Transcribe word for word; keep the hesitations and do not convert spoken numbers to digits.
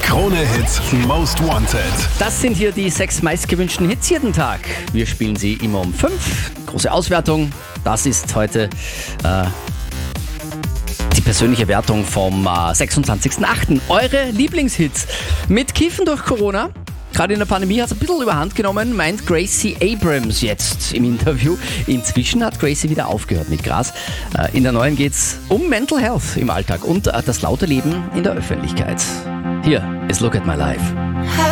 Krone-Hit Most Wanted. Das sind hier die sechs meistgewünschten Hits jeden Tag. Wir spielen sie immer um fünf. Große Auswertung. Das ist heute äh, die persönliche Wertung vom äh, sechsundzwanzigsten achten Eure Lieblingshits. Mit Kiffen durch Corona. Gerade in der Pandemie hat es ein bisschen überhand genommen, meint Gracie Abrams jetzt im Interview. Inzwischen hat Gracie wieder aufgehört mit Gras. In der neuen geht es um Mental Health im Alltag und das laute Leben in der Öffentlichkeit. Hier ist Look at My Life.